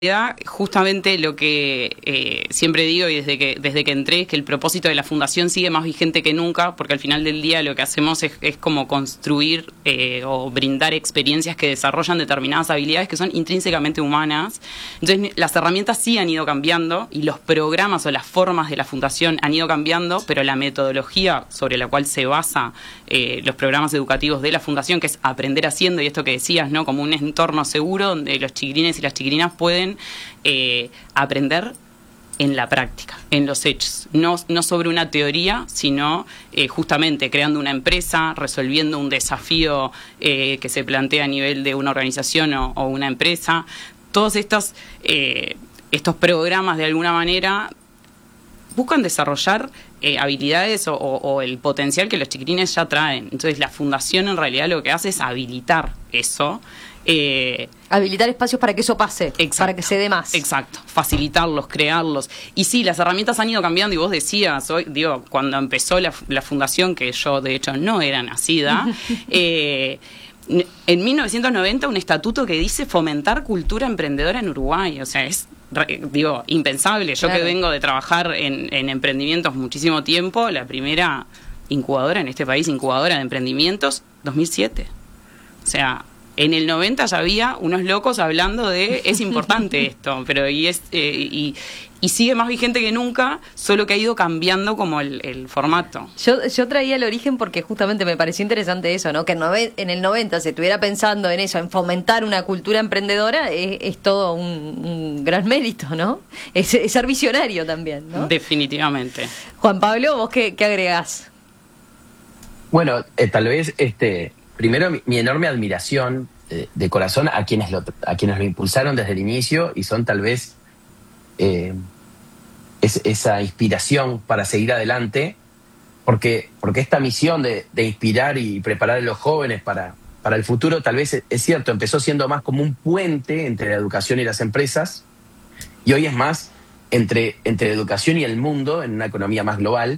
Justamente lo que siempre digo y desde que entré es que el propósito de la fundación sigue más vigente que nunca, porque al final del día lo que hacemos es como construir o brindar experiencias que desarrollan determinadas habilidades que son intrínsecamente humanas. Entonces las herramientas sí han ido cambiando y los programas o las formas de la fundación han ido cambiando, pero la metodología sobre la cual se basa los programas educativos de la fundación, que es aprender haciendo, y esto que decías, ¿no? Como un entorno seguro donde los chiquilines y las chiquilinas pueden aprender en la práctica, en los hechos, no sobre una teoría, sino justamente creando una empresa, resolviendo un desafío que se plantea a nivel de una organización o una empresa. Todos estos programas de alguna manera buscan desarrollar habilidades o el potencial que los chiquilines ya traen. Entonces la fundación en realidad lo que hace es habilitar eso. Habilitar espacios para que eso pase, exacto, para que se dé más. Exacto, facilitarlos, crearlos. Y sí, las herramientas han ido cambiando y vos decías, hoy, cuando empezó la fundación, que yo de hecho no era nacida, en 1990 un estatuto que dice fomentar cultura emprendedora en Uruguay. O sea, es impensable. Yo, claro, que vengo de trabajar en emprendimientos muchísimo tiempo, la primera incubadora en este país, incubadora de emprendimientos, 2007. O sea, en el 90 ya había unos locos hablando de es importante esto, pero y sigue más vigente que nunca, solo que ha ido cambiando como el formato. Yo traía el origen porque justamente me pareció interesante eso, ¿no? Que en el 90 se estuviera pensando en eso, en fomentar una cultura emprendedora, es todo un gran mérito, ¿no? Es ser visionario también, ¿no? Definitivamente. Juan Pablo, ¿vos qué agregás? Bueno, tal vez primero mi enorme admiración de corazón a quienes lo impulsaron desde el inicio y son tal vez esa inspiración para seguir adelante, porque esta misión de inspirar y preparar a los jóvenes para el futuro, tal vez es cierto, empezó siendo más como un puente entre la educación y las empresas, y hoy es más entre la educación y el mundo en una economía más global.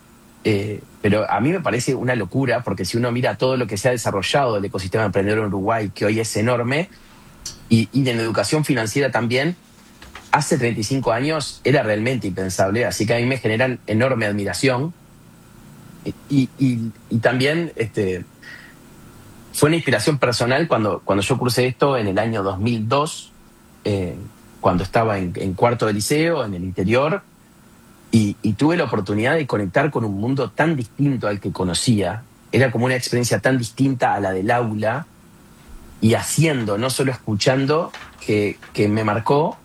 Pero a mí me parece una locura, porque si uno mira todo lo que se ha desarrollado del ecosistema emprendedor en Uruguay, que hoy es enorme, y en educación financiera también, hace 35 años era realmente impensable, así que a mí me generan enorme admiración. Y también fue una inspiración personal cuando yo cursé esto en el año 2002, cuando estaba en cuarto de liceo, en el interior, y tuve la oportunidad de conectar con un mundo tan distinto al que conocía. Era como una experiencia tan distinta a la del aula, y haciendo, no solo escuchando, que me marcó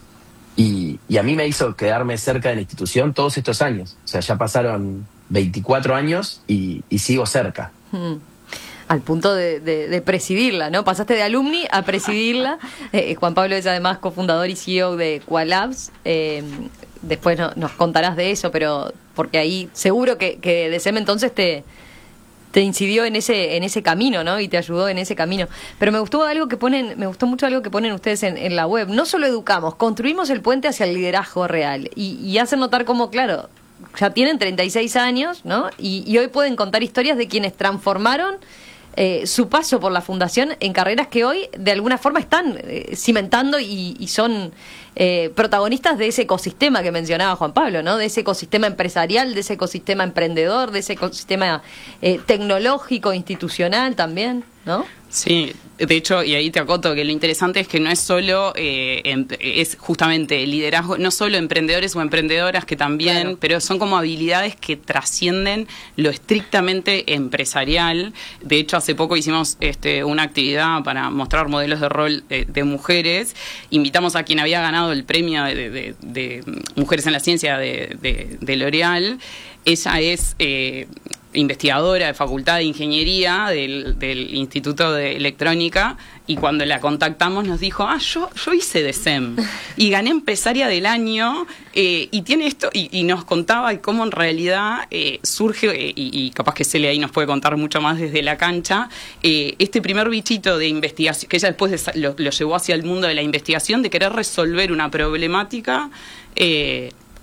y a mí me hizo quedarme cerca de la institución todos estos años. O sea, ya pasaron 24 años y sigo cerca. Al punto de presidirla, ¿no? Pasaste de alumni a presidirla. Juan Pablo es además cofundador y CEO de Qualabs. Después nos contarás de eso, pero porque ahí seguro que DECEM entonces te incidió en ese camino, ¿no? Y te ayudó en ese camino. Pero me gustó mucho algo que ponen ustedes en la web. No solo educamos, construimos el puente hacia el liderazgo real. Y hacen notar cómo, claro, ya tienen 36 años, ¿no? Y hoy pueden contar historias de quienes transformaron su paso por la fundación en carreras que hoy de alguna forma están cimentando y son protagonistas de ese ecosistema que mencionaba Juan Pablo, ¿no? De ese ecosistema empresarial, de ese ecosistema emprendedor, de ese ecosistema tecnológico, institucional también, ¿no? Sí, de hecho, y ahí te acoto que lo interesante es que no es solo, es justamente el liderazgo, no solo emprendedores o emprendedoras que también, claro, pero son como habilidades que trascienden lo estrictamente empresarial. De hecho, hace poco hicimos una actividad para mostrar modelos de rol de mujeres. Invitamos a quien había ganado el premio de Mujeres en la Ciencia de L'Oréal. Ella es investigadora de Facultad de Ingeniería del Instituto de Electrónica, y cuando la contactamos nos dijo, yo hice DECEM y gané empresaria del año, y tiene esto, y nos contaba cómo en realidad surge, y capaz que Celia ahí nos puede contar mucho más desde la cancha, este primer bichito de investigación, que ella después lo llevó hacia el mundo de la investigación, de querer resolver una problemática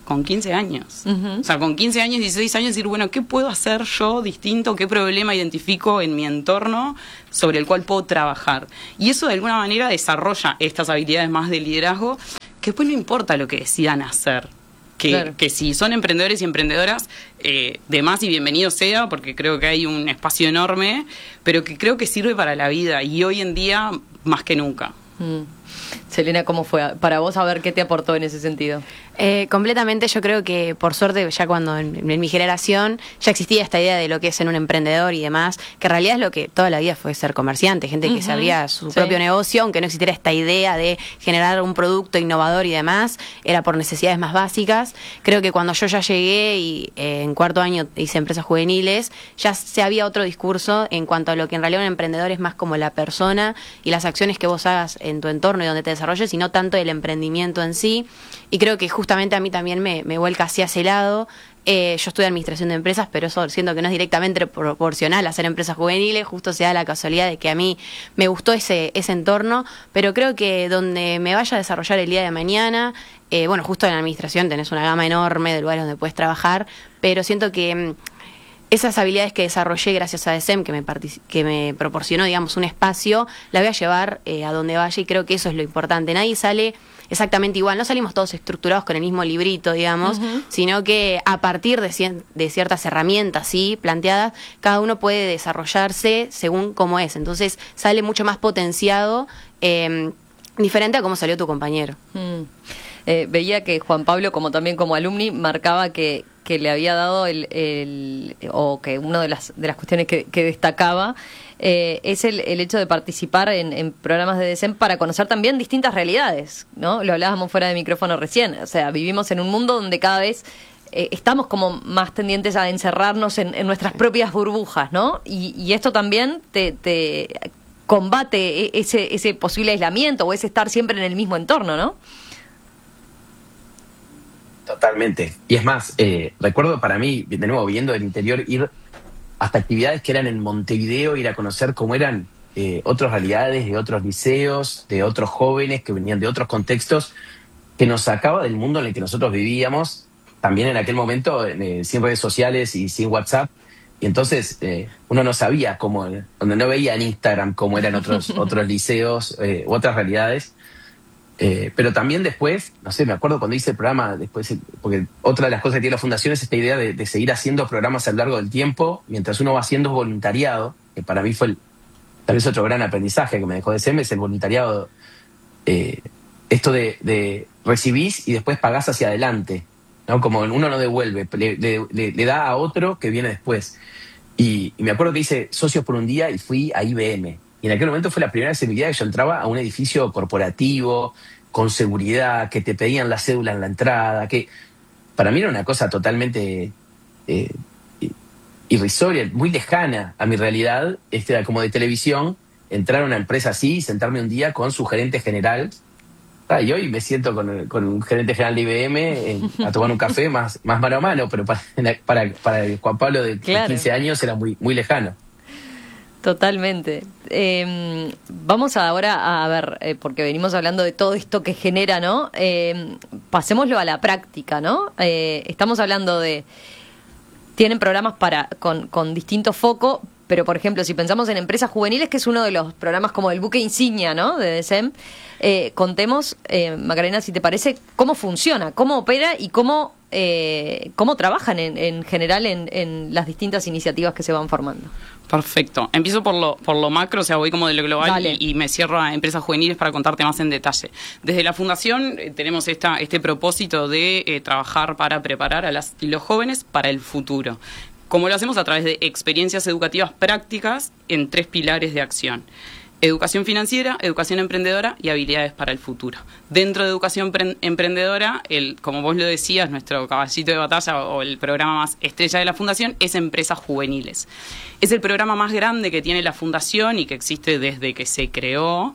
con 15 años. O sea, con 15 años, 16 años, decir, bueno, ¿qué puedo hacer yo distinto? ¿Qué problema identifico en mi entorno sobre el cual puedo trabajar? Y eso de alguna manera desarrolla estas habilidades más de liderazgo, que después no importa lo que decidan hacer. Que si son emprendedores y emprendedoras, de más y bienvenido sea, porque creo que hay un espacio enorme, pero que creo que sirve para la vida y hoy en día más que nunca. Selena, ¿cómo fue para vos? A ver qué te aportó en ese sentido. Completamente, yo creo que por suerte ya cuando en mi generación ya existía esta idea de lo que es ser un emprendedor y demás, que en realidad es lo que toda la vida fue ser comerciante, gente que se abría su propio negocio, aunque no existiera esta idea de generar un producto innovador y demás, era por necesidades más básicas. Creo que cuando yo ya llegué y en cuarto año hice empresas juveniles, ya se había otro discurso en cuanto a lo que en realidad un emprendedor es más como la persona y las acciones que vos hagas en tu entorno y donde te desarrolles, y no tanto el emprendimiento en sí. Y creo que justamente a mí también me vuelca hacia ese lado. Yo estudio administración de empresas, pero eso siento que no es directamente proporcional a hacer empresas juveniles. Justo se da la casualidad de que a mí me gustó ese entorno, pero creo que donde me vaya a desarrollar el día de mañana, bueno, justo en la administración tenés una gama enorme de lugares donde puedes trabajar, pero siento que esas habilidades que desarrollé gracias a DECEM, que me proporcionó, digamos, un espacio, la voy a llevar a donde vaya, y creo que eso es lo importante. Nadie sale exactamente igual, no salimos todos estructurados con el mismo librito, digamos, sino que a partir de ciertas herramientas, ¿sí?, planteadas, cada uno puede desarrollarse según cómo es. Entonces sale mucho más potenciado, diferente a cómo salió tu compañero. Veía que Juan Pablo, como también como alumni, marcaba que le había dado o que una de las cuestiones que destacaba es el hecho de participar en programas de DECEM para conocer también distintas realidades, ¿no? Lo hablábamos fuera de micrófono recién. O sea, vivimos en un mundo donde cada vez estamos como más tendientes a encerrarnos en nuestras propias burbujas, ¿no? Y esto también te combate ese posible aislamiento o ese estar siempre en el mismo entorno, ¿no? Totalmente. Y es más, recuerdo para mí, de nuevo, viendo del interior, ir hasta actividades que eran en Montevideo, ir a conocer cómo eran otras realidades de otros liceos, de otros jóvenes que venían de otros contextos, que nos sacaba del mundo en el que nosotros vivíamos, también en aquel momento, sin redes sociales y sin WhatsApp. Y entonces uno no sabía cómo, donde no veía en Instagram cómo eran otros liceos u otras realidades. Pero también después, no sé, me acuerdo cuando hice el programa, después, porque otra de las cosas que tiene la fundación es esta idea de seguir haciendo programas a lo largo del tiempo, mientras uno va haciendo voluntariado, que para mí fue tal vez otro gran aprendizaje que me dejó DECEM, es el voluntariado, esto de recibís y después pagás hacia adelante, ¿no? Como uno no devuelve, le da a otro que viene después. Y me acuerdo que hice Socios por un Día y fui a IBM. Y en aquel momento fue la primera vez en mi vida que yo entraba a un edificio corporativo, con seguridad, que te pedían la cédula en la entrada, que para mí era una cosa totalmente irrisoria, muy lejana a mi realidad, era como de televisión, entrar a una empresa así y sentarme un día con su gerente general. Y hoy me siento con un gerente general de IBM a tomar un café más mano a mano, pero para el Juan Pablo de 15 años era muy, muy lejano. Totalmente. Vamos ahora a ver, porque venimos hablando de todo esto que genera, ¿no? Pasémoslo a la práctica, ¿no? Estamos hablando de... Tienen programas con distinto foco, pero por ejemplo, si pensamos en empresas juveniles, que es uno de los programas como el buque insignia, ¿no?, de DECEM, contemos, Macarena, si te parece, cómo funciona, cómo opera y cómo trabajan en general en las distintas iniciativas que se van formando. Perfecto. Empiezo por lo macro, o sea, voy como de lo global y me cierro a empresas juveniles para contarte más en detalle. Desde la Fundación tenemos este propósito de trabajar para preparar a los jóvenes para el futuro. Como lo hacemos a través de experiencias educativas prácticas en 3 pilares de acción: educación financiera, educación emprendedora y habilidades para el futuro. Dentro de educación emprendedora, como vos lo decías, nuestro caballito de batalla o el programa más estrella de la Fundación es Empresas Juveniles. Es el programa más grande que tiene la Fundación y que existe desde que se creó,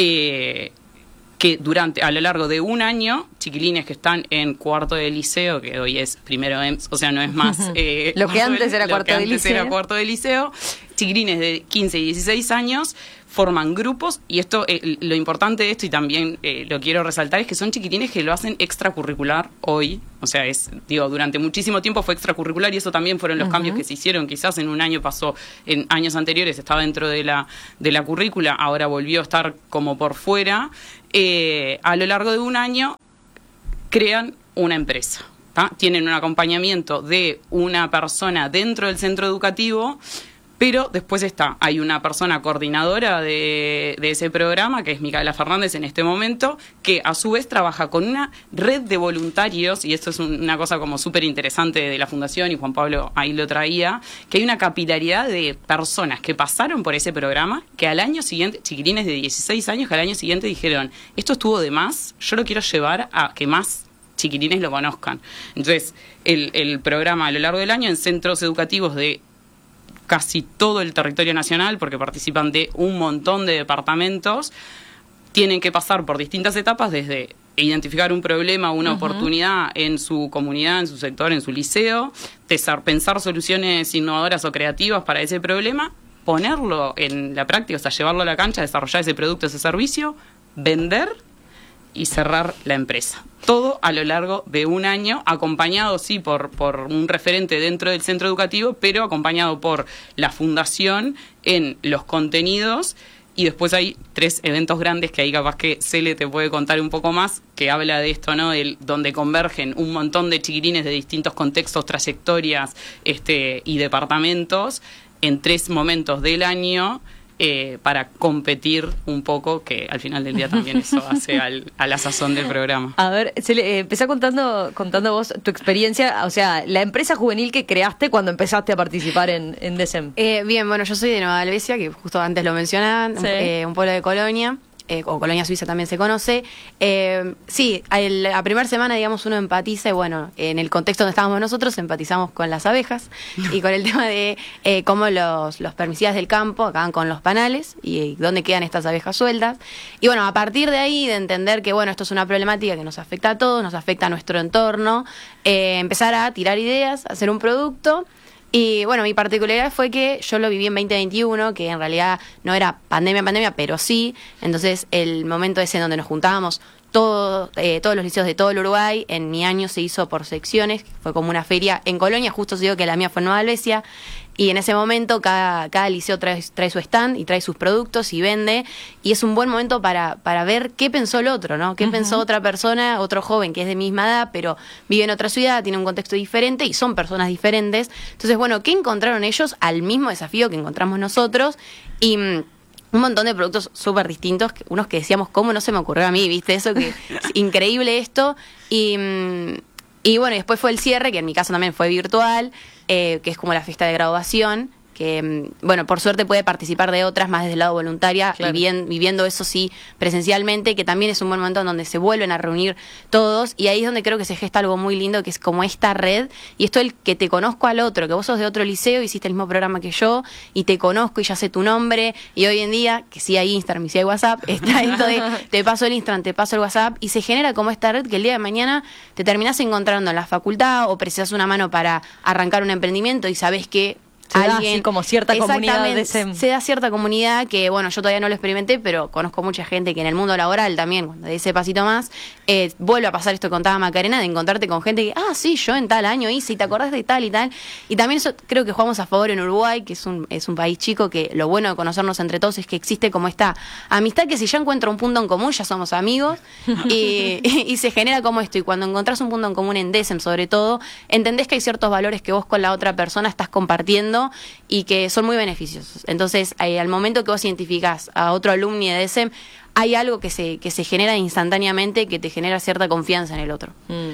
que a lo largo de un año, chiquilines que están en cuarto de liceo, que hoy es primero EMS, o sea, no es más... lo que antes era cuarto de liceo. chiquilines de 15 y 16 años forman grupos, y esto, lo importante de esto, y también lo quiero resaltar, es que son chiquitines que lo hacen extracurricular hoy. O sea, durante muchísimo tiempo fue extracurricular, y eso también fueron los cambios que se hicieron. Quizás en un año pasó, en años anteriores estaba dentro de la currícula, ahora volvió a estar como por fuera. A lo largo de un año crean una empresa. Tienen un acompañamiento de una persona dentro del centro educativo, pero después hay una persona coordinadora de ese programa, que es Micaela Fernández en este momento, que a su vez trabaja con una red de voluntarios, y esto es una cosa como súper interesante de la Fundación, y Juan Pablo ahí lo traía, que hay una capilaridad de personas que pasaron por ese programa, que al año siguiente, chiquilines de 16 años, que al año siguiente dijeron, esto estuvo de más, yo lo quiero llevar a que más chiquilines lo conozcan. Entonces, el programa a lo largo del año en centros educativos de casi todo el territorio nacional, porque participan de un montón de departamentos, tienen que pasar por distintas etapas, desde identificar un problema, una oportunidad en su comunidad, en su sector, en su liceo, pensar soluciones innovadoras o creativas para ese problema, ponerlo en la práctica, o sea, llevarlo a la cancha, desarrollar ese producto, ese servicio, vender y cerrar la empresa. Todo a lo largo de un año, acompañado, sí, por un referente dentro del centro educativo, pero acompañado por la fundación en los contenidos. Y después hay 3 eventos grandes que ahí capaz que Cele te puede contar un poco más, que habla de esto, ¿no? Donde convergen un montón de chiquilines de distintos contextos, trayectorias y departamentos en 3 momentos del año, para competir un poco, que al final del día también eso hace a la sazón del programa. A ver, empezá contando vos tu experiencia, o sea, la empresa juvenil que creaste cuando empezaste a participar en DECEM. Bien, bueno, yo soy de Nueva Helvecia, que justo antes lo mencionaban, sí. Un pueblo de Colonia. O Colonia Suiza también se conoce. Sí, la primera semana, digamos, uno empatiza, y bueno, en el contexto donde estábamos nosotros, empatizamos con las abejas y con el tema de cómo los permicidas del campo acaban con los panales y dónde quedan estas abejas sueltas. Y bueno, a partir de ahí, de entender que, bueno, esto es una problemática que nos afecta a todos, nos afecta a nuestro entorno, empezar a tirar ideas, hacer un producto. Y bueno, mi particularidad fue que yo lo viví en 2021, que en realidad no era pandemia, pero sí. Entonces, el momento ese en donde nos juntábamos todos los liceos de todo el Uruguay, en mi año se hizo por secciones, fue como una feria en Colonia, justo se dio que la mía fue en Nueva Helvecia, y en ese momento cada liceo trae su stand y trae sus productos y vende, y es un buen momento para ver qué pensó el otro, ¿no? Qué pensó otra persona, otro joven que es de misma edad, pero vive en otra ciudad, tiene un contexto diferente y son personas diferentes. Entonces, bueno, ¿qué encontraron ellos al mismo desafío que encontramos nosotros? Y un montón de productos súper distintos, unos que decíamos, ¿cómo no se me ocurrió a mí? ¿Viste eso? Que es increíble esto. Y bueno, después fue el cierre, que en mi caso también fue virtual, que es como la fiesta de graduación, que, bueno, por suerte puede participar de otras más desde el lado voluntaria, claro, viviendo eso sí presencialmente, que también es un buen momento en donde se vuelven a reunir todos, y ahí es donde creo que se gesta algo muy lindo, que es como esta red, y esto el que te conozco al otro, que vos sos de otro liceo, hiciste el mismo programa que yo, y te conozco y ya sé tu nombre, y hoy en día, que sí hay Instagram y sí hay WhatsApp, está esto de te paso el Instagram, te paso el WhatsApp, y se genera como esta red que el día de mañana te terminás encontrando en la facultad, o precisas una mano para arrancar un emprendimiento y sabés que alguien, así como cierta comunidad se da cierta comunidad que, bueno, yo todavía no lo experimenté, pero conozco mucha gente que en el mundo laboral también, cuando de ese pasito más, vuelve a pasar esto que contaba Macarena, de encontrarte con gente que, sí, yo en tal año hice, y te acordás de tal y tal, y también eso creo que jugamos a favor en Uruguay, que es un país chico, que lo bueno de conocernos entre todos es que existe como esta amistad, que si ya encuentro un punto en común, ya somos amigos, y se genera como esto, y cuando encontrás un punto en común en DECEM, sobre todo, entendés que hay ciertos valores que vos con la otra persona estás compartiendo, y que son muy beneficiosos. Entonces, al momento que vos identificás a otro alumni de DECEM, hay algo que se genera instantáneamente, que te genera cierta confianza en el otro.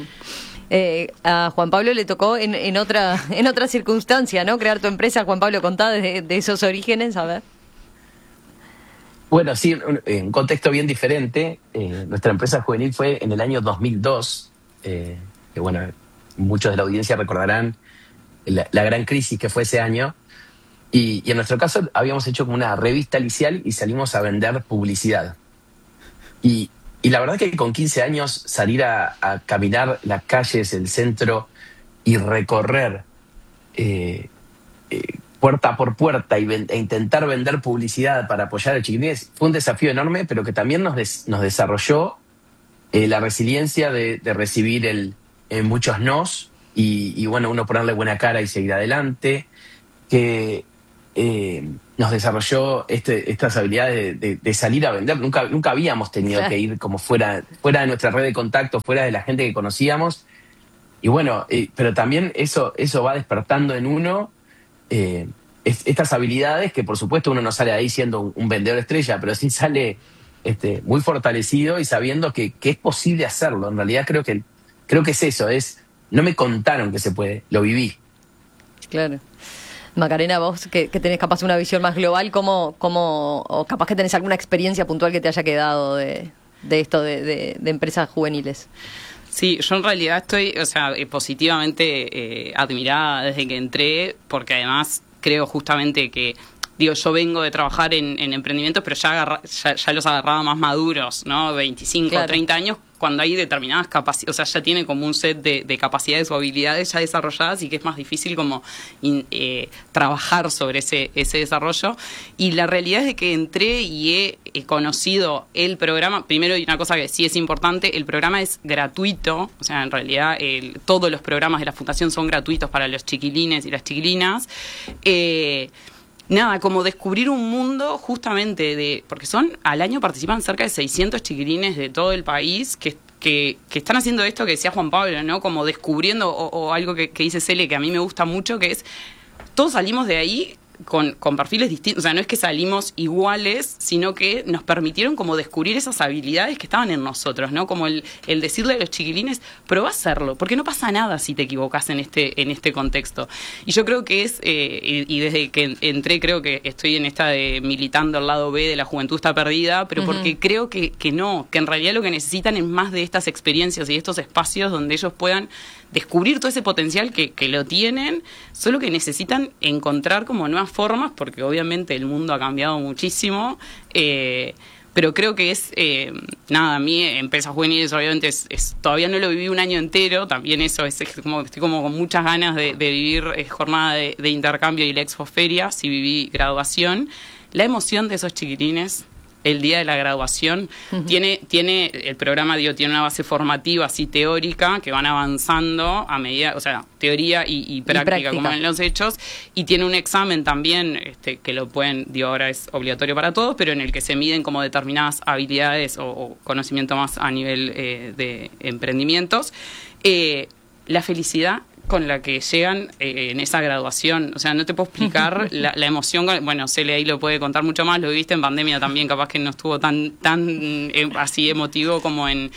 A Juan Pablo le tocó en otra circunstancia, ¿no? Crear tu empresa. Juan Pablo, contá de esos orígenes, a ver. Bueno, sí, en un contexto bien diferente. Nuestra empresa juvenil fue en el año 2002, que bueno, muchos de la audiencia recordarán la gran crisis que fue ese año, y en nuestro caso habíamos hecho como una revista liceal y salimos a vender publicidad. Y la verdad que con 15 años salir a caminar las calles, el centro, y recorrer puerta por puerta e intentar vender publicidad para apoyar a los chiquilines fue un desafío enorme, pero que también nos desarrolló la resiliencia de recibir muchos nos y bueno, uno ponerle buena cara y seguir adelante, que nos desarrolló estas habilidades de salir a vender. Nunca habíamos tenido que ir como fuera de nuestra red de contacto, fuera de la gente que conocíamos. Y bueno, pero también eso va despertando en uno estas habilidades que por supuesto uno no sale de ahí siendo un vendedor estrella, pero sí sale muy fortalecido y sabiendo que es posible hacerlo. En realidad creo que es eso, no me contaron que se puede, lo viví. Claro. Macarena, vos que tenés capaz una visión más global, o capaz que tenés alguna experiencia puntual que te haya quedado de esto de empresas juveniles. Sí, yo en realidad estoy, positivamente admirada desde que entré, porque además creo justamente que, yo vengo de trabajar en emprendimientos, pero ya los agarraba más maduros, ¿no? 25, claro. 30 años, cuando hay determinadas capacidades, ya tiene como un set de capacidades o habilidades ya desarrolladas y que es más difícil como trabajar sobre ese desarrollo. Y la realidad es de que entré y he conocido el programa. Primero, y una cosa que sí es importante, el programa es gratuito, o sea, en realidad todos los programas de la Fundación son gratuitos para los chiquilines y las chiquilinas. Nada, como descubrir un mundo justamente porque al año participan cerca de 600 chiquilines de todo el país que están haciendo esto que decía Juan Pablo, ¿no? Como descubriendo, o algo que dice Cele, que a mí me gusta mucho, que es, todos salimos de ahí con perfiles distintos, o sea, no es que salimos iguales, sino que nos permitieron como descubrir esas habilidades que estaban en nosotros, ¿no? Como el decirle a los chiquilines, probá a hacerlo, porque no pasa nada si te equivocás en este contexto. Y yo creo que y desde que entré creo que estoy en esta de militando al lado B de la juventud está perdida, pero porque creo que no, que en realidad lo que necesitan es más de estas experiencias y estos espacios donde ellos puedan descubrir todo ese potencial que lo tienen, solo que necesitan encontrar como nuevas formas, porque obviamente el mundo ha cambiado muchísimo, pero creo que a mí Empresas Juveniles obviamente todavía no lo viví un año entero, también eso estoy como con muchas ganas de vivir jornada de intercambio y la expoferia, si viví graduación, la emoción de esos chiquitines el día de la graduación. Tiene el programa, tiene una base formativa así teórica que van avanzando a medida, o sea, teoría y práctica como en los hechos, y tiene un examen también que lo pueden, ahora es obligatorio para todos, pero en el que se miden como determinadas habilidades o conocimiento más a nivel de emprendimientos. La felicidad con la que llegan en esa graduación, o sea, no te puedo explicar la emoción. Bueno, Cele ahí lo puede contar mucho más, lo viviste en pandemia también, capaz que no estuvo tan así emotivo como en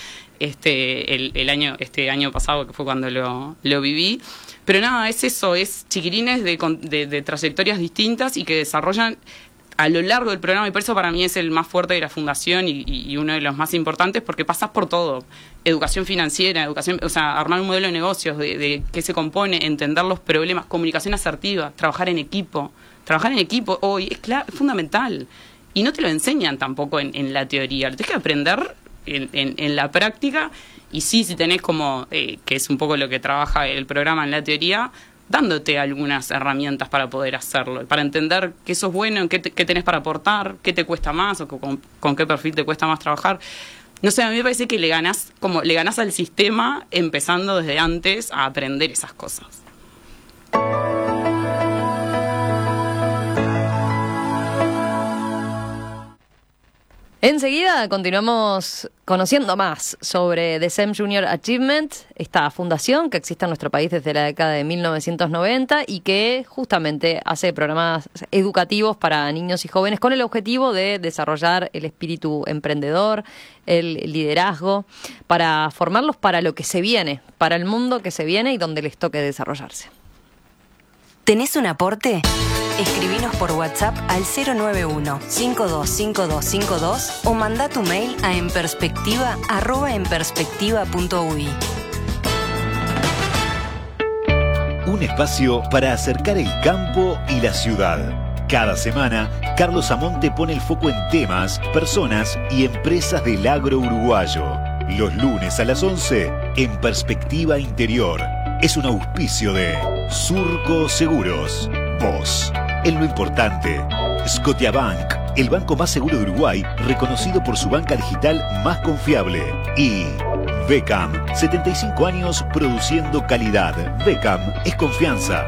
el año pasado, que fue cuando lo viví. Pero nada, es eso, es chiquilines de trayectorias distintas y que desarrollan a lo largo del programa, y por eso para mí es el más fuerte de la Fundación y uno de los más importantes, porque pasás por todo. Educación financiera, armar un modelo de negocios, de qué se compone, entender los problemas, comunicación asertiva, trabajar en equipo. Trabajar en equipo hoy es fundamental. Y no te lo enseñan tampoco en la teoría, lo tienes que aprender en la práctica. Y sí, si tenés como, que es un poco lo que trabaja el programa en la teoría, dándote algunas herramientas para poder hacerlo, para entender qué sos bueno, qué tenés para aportar, qué te cuesta más o con qué perfil te cuesta más trabajar. No sé, a mí me parece que le ganás al sistema empezando desde antes a aprender esas cosas. Enseguida continuamos conociendo más sobre The SEM Junior Achievement, esta fundación que existe en nuestro país desde la década de 1990 y que justamente hace programas educativos para niños y jóvenes con el objetivo de desarrollar el espíritu emprendedor, el liderazgo, para formarlos para lo que se viene, para el mundo que se viene y donde les toque desarrollarse. ¿Tenés un aporte? Escribinos por WhatsApp al 091-525252 o manda tu mail a enperspectiva@enperspectiva.ui. Un espacio para acercar el campo y la ciudad. Cada semana, Carlos Amonte pone el foco en temas, personas y empresas del agro uruguayo. Los lunes a las 11, en Perspectiva Interior. Es un auspicio de Surco Seguros. Vos en lo importante. Scotiabank, el banco más seguro de Uruguay, reconocido por su banca digital más confiable. Y Beckham, 75 años produciendo calidad. Beckham es confianza.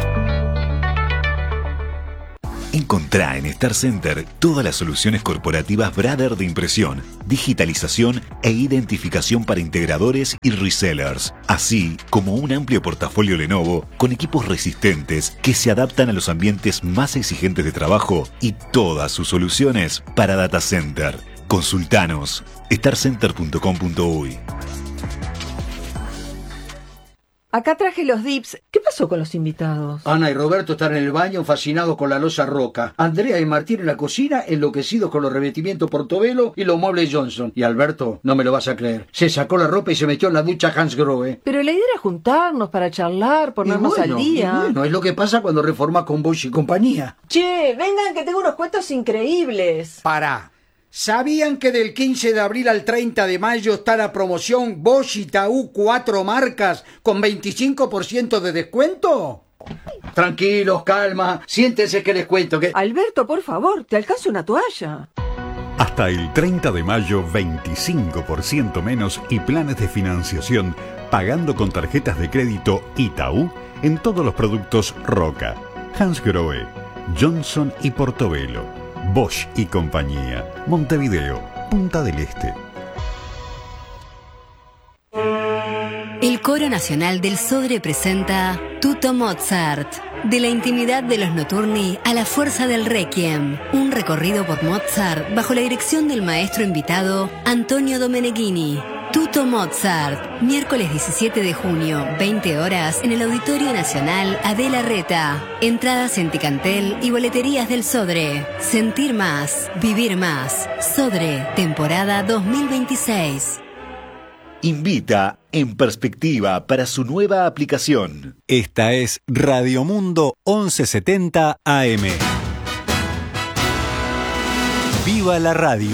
Encontrá en Star Center todas las soluciones corporativas Brother de impresión, digitalización e identificación para integradores y resellers, así como un amplio portafolio Lenovo con equipos resistentes que se adaptan a los ambientes más exigentes de trabajo y todas sus soluciones para data center. Consultanos starcenter.com.uy. Acá traje los dips. ¿Qué pasó con los invitados? Ana y Roberto están en el baño fascinados con la loza Roca. Andrea y Martín en la cocina enloquecidos con los revestimientos Portobello y los muebles Johnson. Y Alberto, no me lo vas a creer, se sacó la ropa y se metió en la ducha Hansgrohe. Pero la idea era juntarnos para charlar, ponernos al día. Y bueno, es lo que pasa cuando reformas con Bosch y compañía. Che, vengan que tengo unos cuentos increíbles. Pará. ¿Sabían que del 15 de abril al 30 de mayo está la promoción Bosch y Taú 4 marcas con 25% de descuento? Tranquilos, calma, siéntense que les cuento que... Alberto, por favor, te alcanzo una toalla. Hasta el 30 de mayo, 25% menos y planes de financiación pagando con tarjetas de crédito Itaú en todos los productos Roca, Hansgrohe, Johnson y Portobello. Bosch y compañía. Montevideo, Punta del Este. El Coro Nacional del Sodre presenta Tutto Mozart. De la intimidad de los notturni a la fuerza del Requiem. Un recorrido por Mozart bajo la dirección del maestro invitado Antonio Domeneghini. Tutto Mozart, miércoles 17 de junio, 20 horas, en el Auditorio Nacional Adela Reta. Entradas en Ticantel y boleterías del Sodre. Sentir más, vivir más. Sodre, temporada 2026. Invita En Perspectiva para su nueva aplicación. Esta es Radio Mundo 1170 AM. ¡Viva la radio!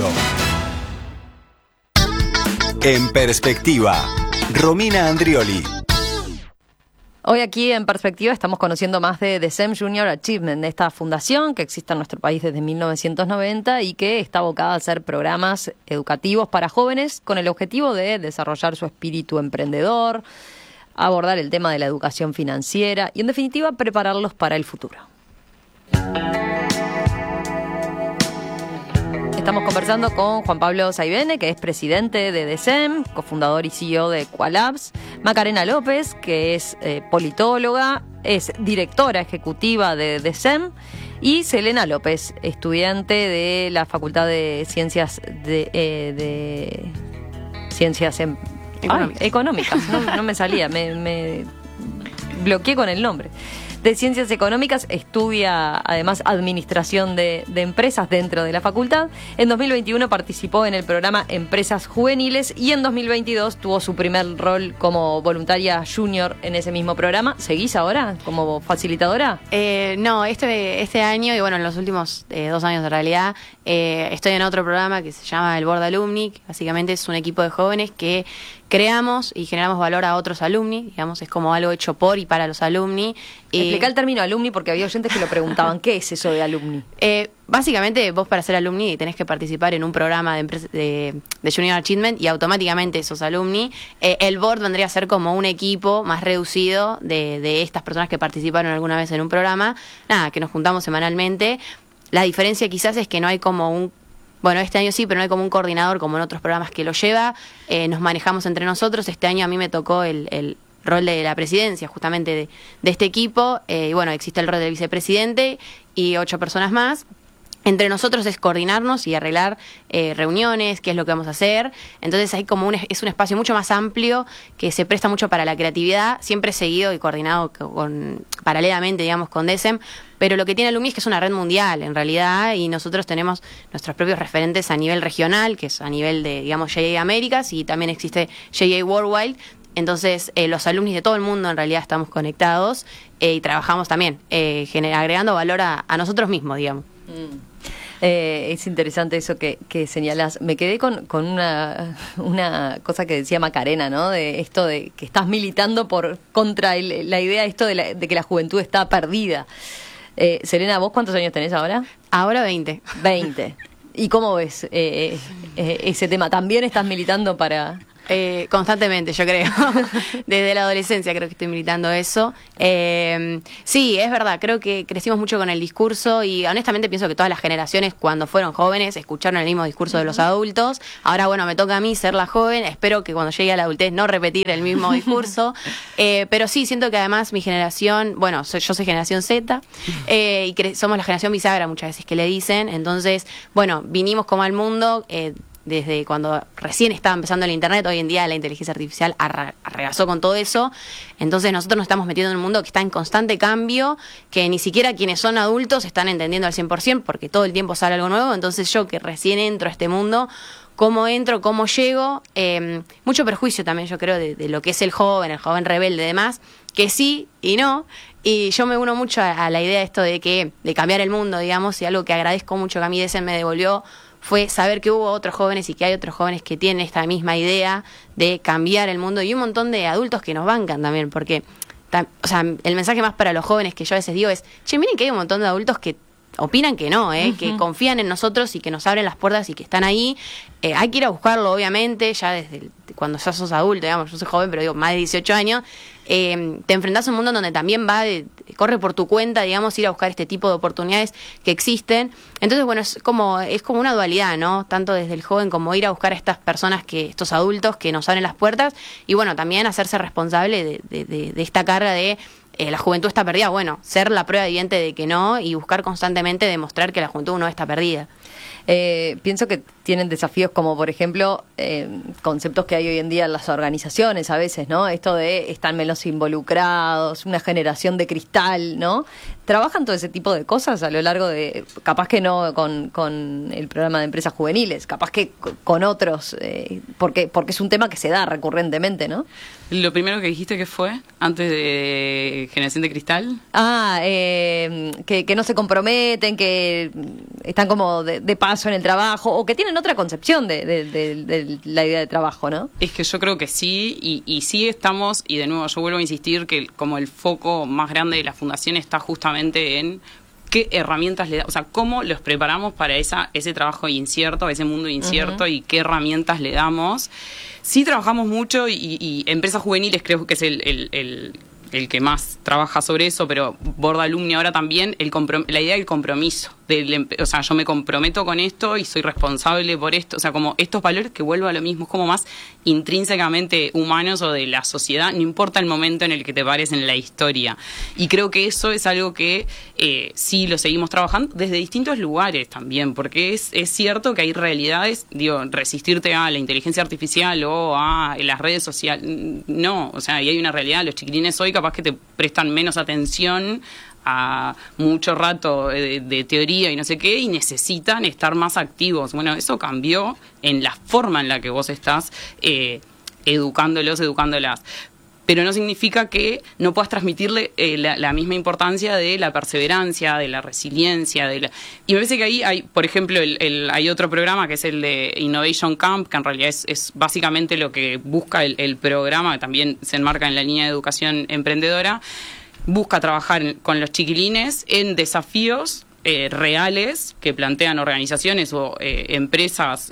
En Perspectiva, Romina Andrioli. Hoy aquí en Perspectiva estamos conociendo más de DECEM Junior Achievement, de esta fundación que existe en nuestro país desde 1990 y que está abocada a hacer programas educativos para jóvenes con el objetivo de desarrollar su espíritu emprendedor, abordar el tema de la educación financiera y en definitiva prepararlos para el futuro. Estamos conversando con Juan Pablo Saibene, que es presidente de DECEM, cofundador y CEO de Qualabs, Macarena López, que es politóloga, es directora ejecutiva de DECEM, y Selena López, estudiante de la Facultad de Ciencias Económicas. No me salía, me bloqueé con el nombre. De Ciencias Económicas, estudia además Administración de Empresas dentro de la facultad. En 2021 participó en el programa Empresas Juveniles y en 2022 tuvo su primer rol como voluntaria junior en ese mismo programa. ¿Seguís ahora como facilitadora? No, este año y bueno, en los últimos 2 años de realidad, estoy en otro programa que se llama el Board Alumni, que básicamente es un equipo de jóvenes que creamos y generamos valor a otros alumni, digamos, es como algo hecho por y para los alumni. Explica el término alumni porque había oyentes que lo preguntaban, ¿qué es eso de alumni? Básicamente vos para ser alumni tenés que participar en un programa de Junior Achievement y automáticamente sos alumni. El board vendría a ser como un equipo más reducido de estas personas que participaron alguna vez en un programa, que nos juntamos semanalmente. La diferencia quizás es que no hay como bueno, este año sí, pero no hay como un coordinador como en otros programas que lo lleva. Nos manejamos entre nosotros. Este año a mí me tocó el rol de la presidencia justamente de este equipo. Y bueno, existe el rol del vicepresidente y 8 personas más. Entre nosotros es coordinarnos y arreglar reuniones, qué es lo que vamos a hacer. Entonces hay como es un espacio mucho más amplio que se presta mucho para la creatividad, siempre seguido y coordinado paralelamente, digamos, con DECEM. Pero lo que tiene Alumni es que es una red mundial, en realidad, y nosotros tenemos nuestros propios referentes a nivel regional, que es a nivel de, digamos, JA Américas, y también existe JA Worldwide. Entonces, los alumnos de todo el mundo en realidad estamos conectados y trabajamos también, agregando valor a nosotros mismos, digamos. Es interesante eso que señalás. Me quedé con una cosa que decía Macarena, ¿no? De esto de que estás militando contra la idea esto de que la juventud está perdida. Selena, ¿vos cuántos años tenés ahora? Ahora 20. 20. ¿Y cómo ves ese tema? ¿También estás militando para...? Constantemente, yo creo. Desde la adolescencia creo que estoy militando eso. Sí, es verdad, creo que crecimos mucho con el discurso y honestamente pienso que todas las generaciones cuando fueron jóvenes escucharon el mismo discurso de los adultos. Ahora, bueno, me toca a mí ser la joven, espero que cuando llegue a la adultez no repetir el mismo discurso. Pero sí, siento que además mi generación, bueno, yo soy generación Z y somos la generación bisagra muchas veces que le dicen. Entonces, bueno, vinimos como al mundo... desde cuando recién estaba empezando el internet, hoy en día la inteligencia artificial arrasó con todo eso. Entonces nosotros nos estamos metiendo en un mundo que está en constante cambio, que ni siquiera quienes son adultos están entendiendo al 100%, porque todo el tiempo sale algo nuevo. Entonces yo que recién entro a este mundo, cómo entro, cómo llego, mucho perjuicio también yo creo de lo que es el joven rebelde y demás, que sí y no. Y yo me uno mucho a la idea de esto de cambiar el mundo, digamos, y algo que agradezco mucho que a mí DECEN me devolvió fue saber que hubo otros jóvenes y que hay otros jóvenes que tienen esta misma idea de cambiar el mundo y un montón de adultos que nos bancan también, porque o sea, el mensaje más para los jóvenes que yo a veces digo es, che, miren que hay un montón de adultos que opinan que no, que confían en nosotros y que nos abren las puertas y que están ahí. Hay que ir a buscarlo, obviamente, ya desde cuando ya sos adulto, digamos, yo soy joven, pero digo, más de 18 años, te enfrentás a un mundo donde también corre por tu cuenta, digamos, ir a buscar este tipo de oportunidades que existen. Entonces, bueno, es como una dualidad, ¿no? Tanto desde el joven como ir a buscar a estas personas, estos adultos que nos abren las puertas, y bueno, también hacerse responsable de esta carga de la juventud está perdida. Bueno, ser la prueba evidente de que no y buscar constantemente demostrar que la juventud no está perdida. Pienso que tienen desafíos como, por ejemplo, conceptos que hay hoy en día en las organizaciones a veces, ¿no? Esto de están menos involucrados, una generación de cristal, ¿no? ¿Trabajan todo ese tipo de cosas a lo largo de, capaz que no con el programa de empresas juveniles, capaz que con otros, porque es un tema que se da recurrentemente, ¿no? Lo primero que dijiste que fue, antes de Generación de Cristal. Que no se comprometen, que están como de paso en el trabajo, o que tienen otra concepción de la idea de trabajo, ¿no? Es que yo creo que sí, y sí estamos, y de nuevo yo vuelvo a insistir que como el foco más grande de la fundación está justamente en qué herramientas le da, o sea, cómo los preparamos para ese trabajo incierto, ese mundo incierto, y qué herramientas le damos. Sí trabajamos mucho y Empresas Juveniles creo que es el que más trabaja sobre eso, pero Board Alumni ahora también, la idea del compromiso. O sea, yo me comprometo con esto y soy responsable por esto. O sea, como estos valores que vuelvo a lo mismo, es como más intrínsecamente humanos o de la sociedad, no importa el momento en el que te pares en la historia. Y creo que eso es algo que sí lo seguimos trabajando desde distintos lugares también, porque es cierto que hay realidades, resistirte a la inteligencia artificial o a las redes sociales, no, o sea, y hay una realidad, los chiquilines hoy capaz que te prestan menos atención a mucho rato de teoría y no sé qué, y necesitan estar más activos. Bueno, eso cambió en la forma en la que vos estás educándolas. Pero no significa que no puedas transmitirle la misma importancia de la perseverancia, de la resiliencia. Y me parece que ahí hay, por ejemplo, hay otro programa que es el de Innovation Camp, que en realidad es básicamente lo que busca el programa, que también se enmarca en la línea de educación emprendedora. Busca trabajar con los chiquilines en desafíos reales que plantean organizaciones o empresas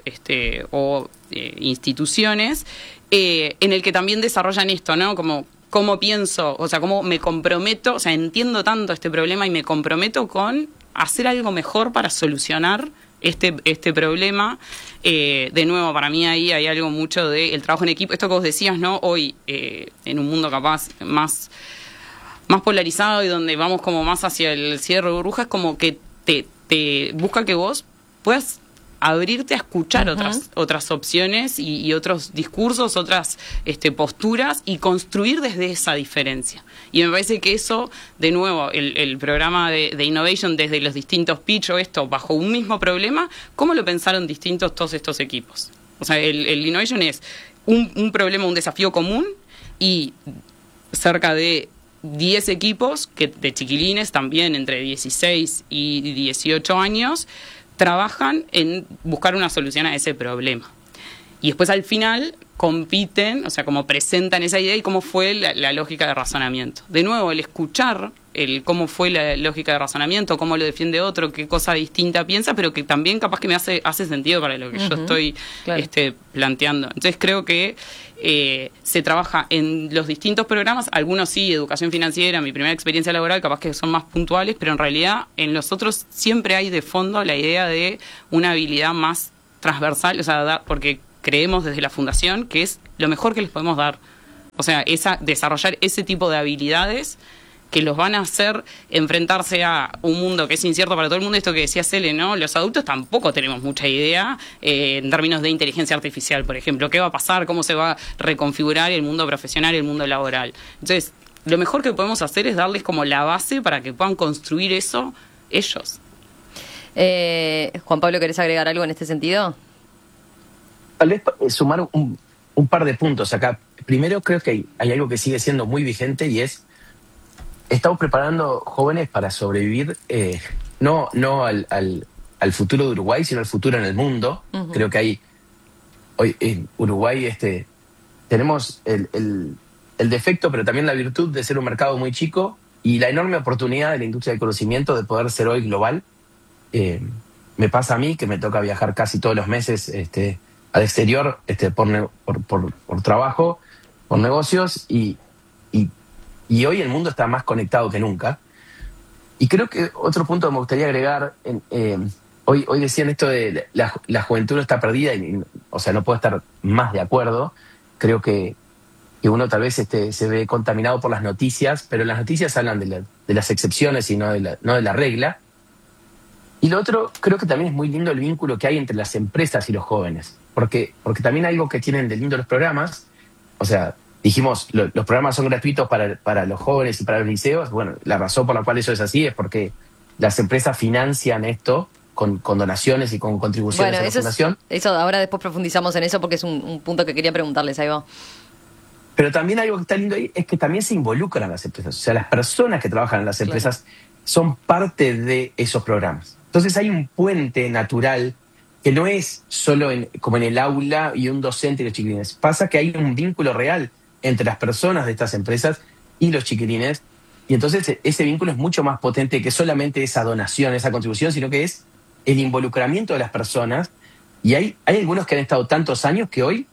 o instituciones, en el que también desarrollan esto, ¿no? Como cómo pienso, o sea, cómo me comprometo, o sea, entiendo tanto este problema y me comprometo con hacer algo mejor para solucionar este problema. De nuevo, para mí ahí hay algo mucho del trabajo en equipo. Esto que vos decías, ¿no? Hoy, en un mundo capaz más polarizado y donde vamos como más hacia el cierre de burbujas, como que te busca que vos puedas abrirte a escuchar otras opciones y otros discursos, otras posturas, y construir desde esa diferencia. Y me parece que eso, de nuevo, el programa de Innovation, desde los distintos pitch o esto, bajo un mismo problema, ¿cómo lo pensaron distintos todos estos equipos? O sea, el Innovation es un problema, un desafío común, y cerca de 10 equipos de chiquilines también entre 16 y 18 años trabajan en buscar una solución a ese problema. Y después al final compiten, o sea, como presentan esa idea y cómo fue la lógica de razonamiento. De nuevo, el escuchar el cómo fue la lógica de razonamiento, cómo lo defiende otro, qué cosa distinta piensa, pero que también capaz que me hace sentido para lo que yo estoy planteando. Entonces creo que se trabaja en los distintos programas, algunos sí, educación financiera, mi primera experiencia laboral, capaz que son más puntuales, pero en realidad en los otros siempre hay de fondo la idea de una habilidad más transversal, o sea, porque creemos desde la fundación que es lo mejor que les podemos dar. O sea, desarrollar ese tipo de habilidades que los van a hacer enfrentarse a un mundo que es incierto para todo el mundo. Esto que decía Cele, ¿no? Los adultos tampoco tenemos mucha idea en términos de inteligencia artificial, por ejemplo. ¿Qué va a pasar? ¿Cómo se va a reconfigurar el mundo profesional y el mundo laboral? Entonces, lo mejor que podemos hacer es darles como la base para que puedan construir eso ellos. Juan Pablo, ¿querés agregar algo en este sentido? Tal vez sumar un par de puntos acá. Primero, creo que hay algo que sigue siendo muy vigente y es: estamos preparando jóvenes para sobrevivir no al futuro de Uruguay, sino al futuro en el mundo. Uh-huh. Creo que hoy en Uruguay tenemos el defecto, pero también la virtud de ser un mercado muy chico y la enorme oportunidad de la industria del conocimiento de poder ser hoy global. Me pasa a mí que me toca viajar casi todos los meses al exterior por trabajo, por negocios, y hoy el mundo está más conectado que nunca. Y creo que otro punto que me gustaría agregar, hoy decían esto de la juventud no está perdida, o sea, no puedo estar más de acuerdo. Creo que uno tal vez se ve contaminado por las noticias, pero las noticias hablan de las excepciones y no de la regla. Y lo otro, creo que también es muy lindo el vínculo que hay entre las empresas y los jóvenes, porque también algo que tienen de lindo los programas, o sea, dijimos, los programas son gratuitos para los jóvenes y para los liceos. Bueno, la razón por la cual eso es así es porque las empresas financian esto con donaciones y con contribuciones a la fundación. Eso, ahora después profundizamos en eso porque es un punto que quería preguntarles, ahí va. Pero también algo que está lindo ahí es que también se involucran las empresas. O sea, las personas que trabajan en las empresas son parte de esos programas. Entonces hay un puente natural que no es solo como en el aula y un docente y los chiquilines. Pasa que hay un vínculo real entre las personas de estas empresas y los chiquilines, y entonces ese vínculo es mucho más potente que solamente esa donación, esa contribución, sino que es el involucramiento de las personas. Y hay algunos que han estado tantos años que hoy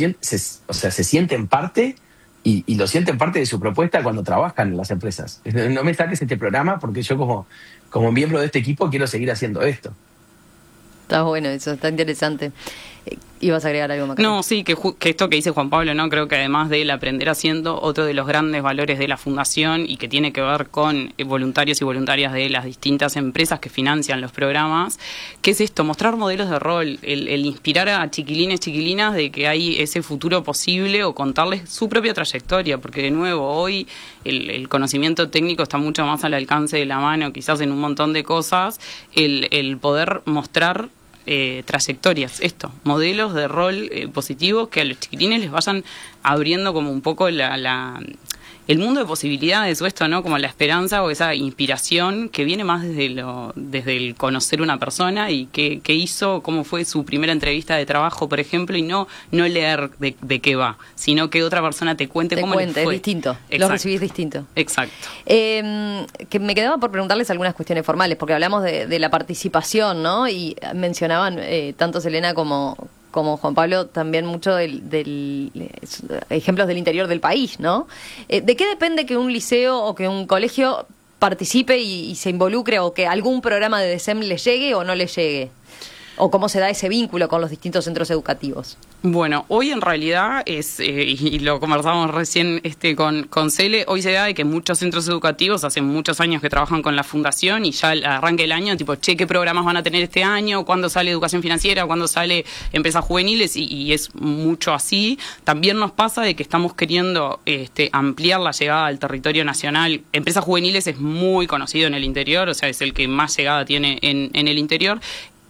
se sienten parte y lo sienten parte de su propuesta cuando trabajan en las empresas. No me saques este programa porque yo como miembro de este equipo quiero seguir haciendo esto. Está bueno eso, está interesante. ¿Ibas a agregar algo, Maca? No, sí, que esto que dice Juan Pablo, ¿no? Creo que además del aprender haciendo, otro de los grandes valores de la fundación y que tiene que ver con voluntarios y voluntarias de las distintas empresas que financian los programas, que es esto, mostrar modelos de rol, el inspirar a chiquilines, chiquilinas de que hay ese futuro posible o contarles su propia trayectoria, porque de nuevo, hoy el conocimiento técnico está mucho más al alcance de la mano, quizás en un montón de cosas, el poder mostrar trayectorias, modelos de rol positivos que a los chiquitines les vayan abriendo como un poco el mundo de posibilidades, o esto, ¿no? Como la esperanza o esa inspiración que viene más desde el conocer una persona y qué hizo, cómo fue su primera entrevista de trabajo, por ejemplo, y no leer de qué va, sino que otra persona te cuente cómo le fue. Es distinto, lo recibís distinto. Exacto. Que me quedaba por preguntarles algunas cuestiones formales, porque hablamos de la participación, ¿no? Y mencionaban tanto Selena como Juan Pablo, también mucho del ejemplos del interior del país, ¿no? ¿De qué depende que un liceo o que un colegio participe y se involucre, o que algún programa de DECEM le llegue o no le llegue? ¿O cómo se da ese vínculo con los distintos centros educativos? Bueno, hoy en realidad y lo conversamos recién con Cele, hoy se da de que muchos centros educativos hace muchos años que trabajan con la fundación y ya al arranque del año, ¿qué programas van a tener este año? ¿Cuándo sale educación financiera? ¿Cuándo sale empresas juveniles? Y es mucho así. También nos pasa de que estamos queriendo ampliar la llegada al territorio nacional. Empresas juveniles es muy conocido en el interior, o sea, es el que más llegada tiene en el interior.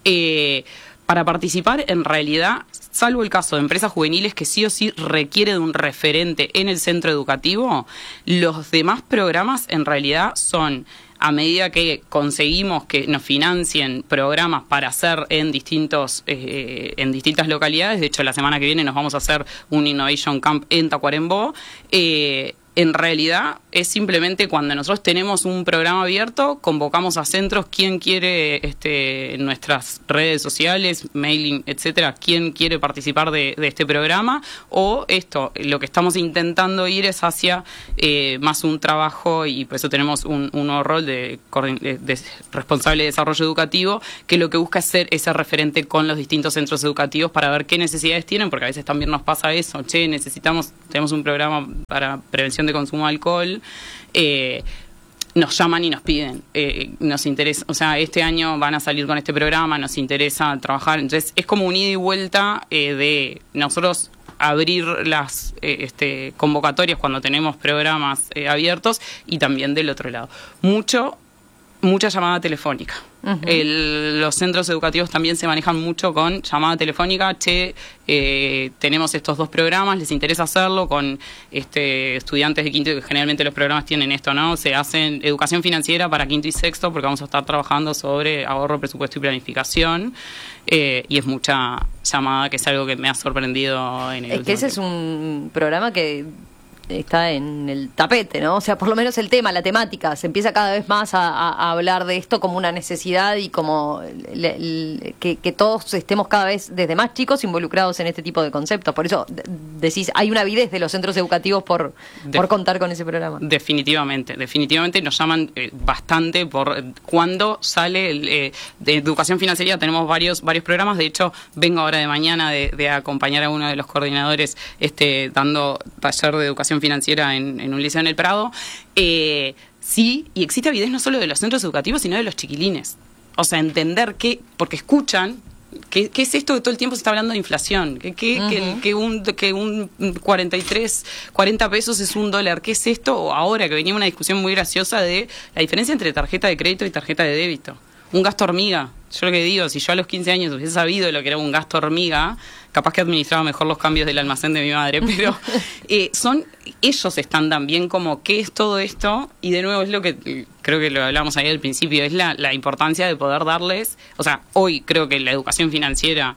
Para participar, en realidad, salvo el caso de empresas juveniles que sí o sí requiere de un referente en el centro educativo, los demás programas en realidad son, a medida que conseguimos que nos financien programas para hacer en distintas localidades. De hecho, la semana que viene nos vamos a hacer un Innovation Camp en Tacuarembó. En realidad es simplemente cuando nosotros tenemos un programa abierto, convocamos a centros, quien quiere en nuestras redes sociales, mailing, etcétera, quien quiere participar de este programa, o lo que estamos intentando ir es hacia más un trabajo, y por eso tenemos un nuevo rol de responsable de desarrollo educativo, que lo que busca es ser ese referente con los distintos centros educativos para ver qué necesidades tienen, porque a veces también nos pasa eso, tenemos un programa para prevención de consumo de alcohol, nos llaman y nos piden, nos interesa, o sea, este año van a salir con este programa, nos interesa trabajar, entonces es como un ida y vuelta de nosotros abrir las convocatorias cuando tenemos programas abiertos, y también del otro lado. Mucha llamada telefónica. Uh-huh. Los centros educativos también se manejan mucho con llamada telefónica. Tenemos estos 2 programas, les interesa hacerlo con estudiantes de quinto, que generalmente los programas tienen esto, ¿no? Se hacen educación financiera para quinto y sexto, porque vamos a estar trabajando sobre ahorro, presupuesto y planificación. Y es mucha llamada, que es algo que me ha sorprendido en el último que ese tiempo. Es un programa que está en el tapete, ¿no? O sea, por lo menos el tema, la temática, se empieza cada vez más a hablar de esto como una necesidad, y como que todos estemos cada vez desde más chicos involucrados en este tipo de conceptos. Por eso decís, hay una avidez de los centros educativos por contar con ese programa. Definitivamente nos llaman bastante por cuando sale de educación financiera. Tenemos varios programas. De hecho, vengo ahora de mañana de acompañar a uno de los coordinadores dando taller de educación financiera en un liceo en El Prado. Sí, y existe avidez no solo de los centros educativos, sino de los chiquilines. O sea, entender porque escuchan, ¿qué es esto que todo el tiempo se está hablando de inflación? Que un 40 pesos es $1. ¿Qué es esto? O ahora que venía una discusión muy graciosa de la diferencia entre tarjeta de crédito y tarjeta de débito. Un gasto hormiga. Yo lo que digo, si yo a los 15 años hubiese sabido lo que era un gasto hormiga, capaz que administraba mejor los cambios del almacén de mi madre, pero ellos están también como, ¿qué es todo esto? Y de nuevo es lo que creo que lo hablamos ahí al principio, es la importancia de poder darles, o sea, hoy creo que la educación financiera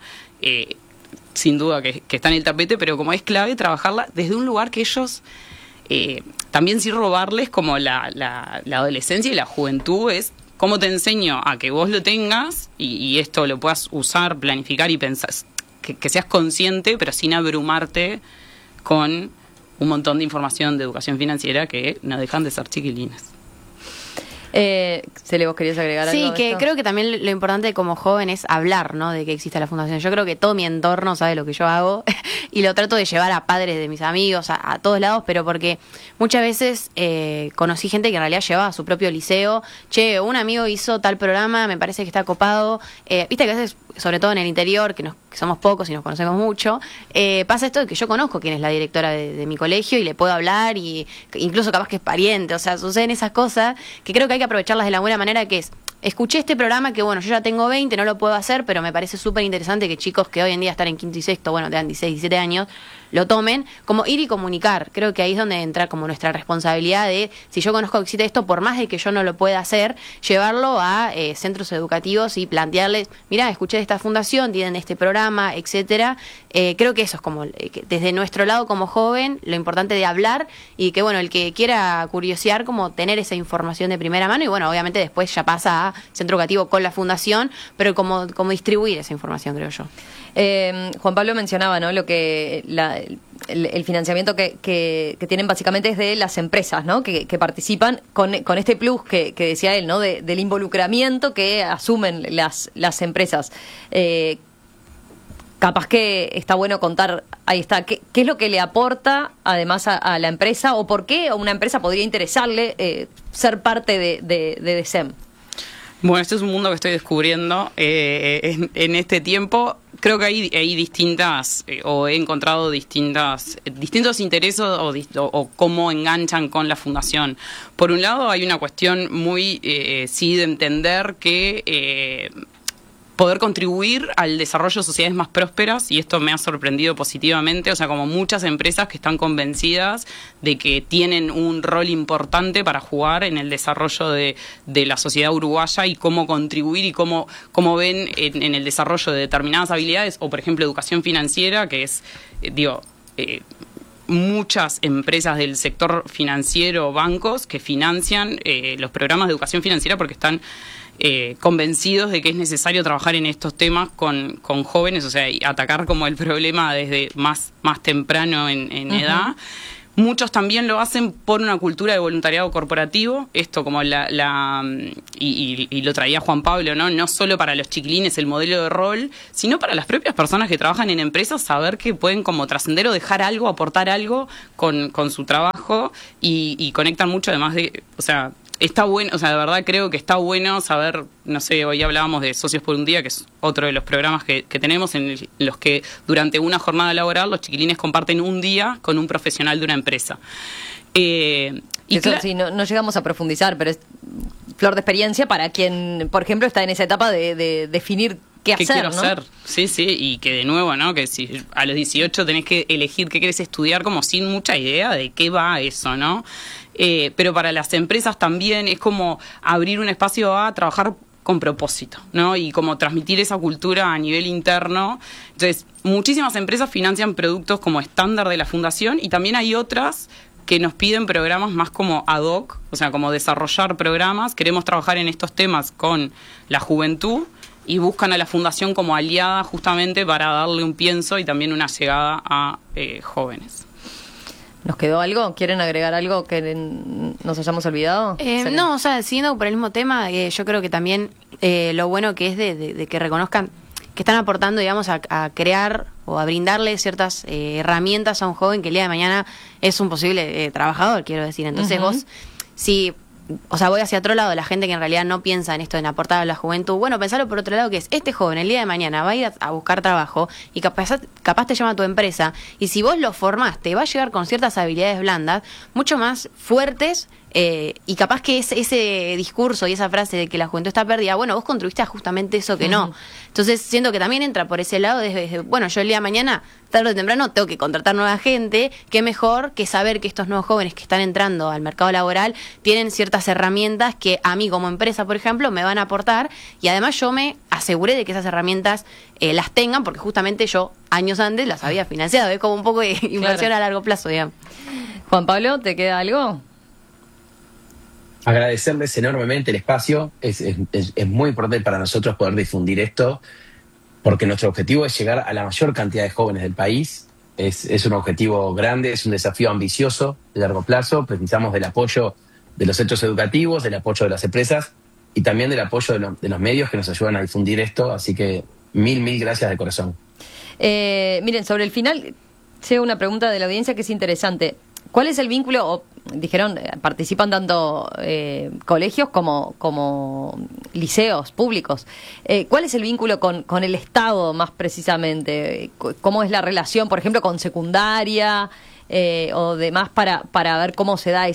sin duda que está en el tapete, pero como es clave trabajarla desde un lugar que ellos... también sin robarles como la adolescencia y la juventud, es cómo te enseño a que vos lo tengas y esto lo puedas usar, planificar y pensar, que seas consciente, pero sin abrumarte con un montón de información de educación financiera que no dejan de ser chiquilines. Cele, ¿vos querías agregar algo? Sí, que creo que también lo importante como joven es hablar, ¿no? De que existe la fundación. Yo creo que todo mi entorno sabe lo que yo hago y lo trato de llevar a padres de mis amigos, a todos lados, pero porque muchas veces conocí gente que en realidad llevaba su propio liceo. Che, un amigo hizo tal programa, me parece que está copado. Viste que a veces, sobre todo en el interior, que somos pocos y nos conocemos mucho, pasa esto de que yo conozco quién es la directora de mi colegio y le puedo hablar, y incluso capaz que es pariente. O sea, suceden esas cosas que creo que hay que aprovecharlas de la buena manera, que es, escuché este programa que, bueno, yo ya tengo 20, no lo puedo hacer, pero me parece súper interesante que chicos que hoy en día están en quinto y sexto, bueno, tengan 16, 17 años, lo tomen, como ir y comunicar. Creo que ahí es donde entra como nuestra responsabilidad de, si yo conozco que existe esto, por más de que yo no lo pueda hacer, llevarlo a centros educativos y plantearles, mirá, escuché de esta fundación, tienen este programa, etcétera. Creo que eso es como, desde nuestro lado como joven, lo importante de hablar, y que, bueno, el que quiera curiosear, como tener esa información de primera mano, y bueno, obviamente después ya pasa a centro educativo con la fundación, pero como distribuir esa información, creo yo. Juan Pablo mencionaba, ¿no? Lo que el financiamiento que tienen básicamente es de las empresas, ¿no? Que participan con este plus que decía él, ¿no? Del involucramiento que asumen las empresas. Capaz que está bueno contar, ahí está, ¿qué es lo que le aporta además a la empresa, o por qué a una empresa podría interesarle ser parte de DECEM? Bueno, este es un mundo que estoy descubriendo en este tiempo. Creo que hay distintas, o he encontrado distintos intereses o cómo enganchan con la fundación. Por un lado, hay una cuestión muy, sí, de entender que poder contribuir al desarrollo de sociedades más prósperas, y esto me ha sorprendido positivamente, o sea, como muchas empresas que están convencidas de que tienen un rol importante para jugar en el desarrollo de la sociedad uruguaya, y cómo contribuir y cómo ven en el desarrollo de determinadas habilidades, o por ejemplo educación financiera, que es, muchas empresas del sector financiero, bancos, que financian los programas de educación financiera porque están convencidos de que es necesario trabajar en estos temas con jóvenes, o sea, y atacar como el problema desde más temprano en edad. Muchos también lo hacen por una cultura de voluntariado corporativo, esto como y lo traía Juan Pablo, ¿no? No solo para los chiquilines el modelo de rol, sino para las propias personas que trabajan en empresas, saber que pueden como trascender o dejar algo, aportar algo con su trabajo y conectan mucho, además de, o sea, está bueno, o sea, de verdad creo que está bueno saber, no sé, hoy hablábamos de Socios por un Día, que es otro de los programas que tenemos en los que durante una jornada laboral los chiquilines comparten un día con un profesional de una empresa. Eso sí, no llegamos a profundizar, pero es flor de experiencia para quien, por ejemplo, está en esa etapa de definir qué hacer, quiero ¿no? hacer? Sí, y que de nuevo, ¿no? Que si a los 18 tenés que elegir qué querés estudiar como sin mucha idea de qué va eso, ¿no? Pero para las empresas también es como abrir un espacio a trabajar con propósito, ¿no? Y como transmitir esa cultura a nivel interno. Entonces, muchísimas empresas financian productos como estándar de la fundación y también hay otras que nos piden programas más como ad hoc, o sea, como desarrollar programas. Queremos trabajar en estos temas con la juventud y buscan a la fundación como aliada justamente para darle un pienso y también una llegada a jóvenes. ¿Nos quedó algo? ¿Quieren agregar algo que nos hayamos olvidado? No, o sea, siguiendo por el mismo tema, yo creo que también lo bueno que es de que reconozcan que están aportando, digamos, a crear o a brindarle ciertas herramientas a un joven que el día de mañana es un posible trabajador, quiero decir. Entonces vos, si... O sea, voy hacia otro lado, la gente que en realidad no piensa en esto, en aportar a la juventud. Bueno, pensalo por otro lado, que es este joven el día de mañana va a ir a buscar trabajo y capaz te llama a tu empresa, y si vos lo formaste, va a llegar con ciertas habilidades blandas mucho más fuertes, y capaz que ese discurso y esa frase de que la juventud está perdida, bueno, vos construiste justamente eso que no. Entonces siento que también entra por ese lado desde, bueno, yo el día de mañana, tarde o temprano, tengo que contratar nueva gente. Qué mejor que saber que estos nuevos jóvenes que están entrando al mercado laboral tienen ciertas herramientas que a mí como empresa, por ejemplo, me van a aportar, y además yo me aseguré de que esas herramientas las tengan, porque justamente yo años antes las había financiado. Es como un poco de inversión a largo plazo, digamos. Juan Pablo, ¿te queda algo? Agradecerles enormemente el espacio. Es muy importante para nosotros poder difundir esto, porque nuestro objetivo es llegar a la mayor cantidad de jóvenes del país. Es un objetivo grande, es un desafío ambicioso de largo plazo. Precisamos del apoyo de los centros educativos, del apoyo de las empresas y también del apoyo de los medios que nos ayudan a difundir esto. Así que mil gracias de corazón. Miren, sobre el final llega una pregunta de la audiencia que es interesante. ¿Cuál es el vínculo? Dijeron, participan tanto colegios como liceos públicos. ¿Cuál es el vínculo con el Estado más precisamente? ¿Cómo es la relación, por ejemplo, con secundaria o demás para ver cómo se da